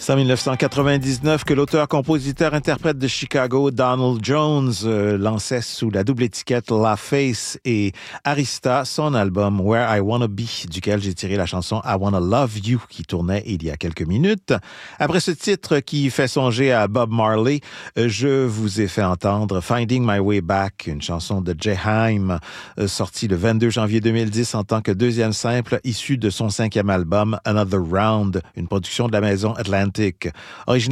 C'est en 1999 que l'auteur-compositeur-interprète de Chicago, Donald Jones, lançait sous la double étiquette LaFace et Arista son album Where I Wanna Be, duquel j'ai tiré la chanson I Wanna Love You, qui tournait il y a quelques minutes. Après ce titre qui fait songer à Bob Marley, je vous ai fait entendre Finding My Way Back, une chanson de Jay Haim, sortie le 22 janvier 2010 en tant que deuxième simple issu de son 5e album Another Round, une production de la maison Atlantic.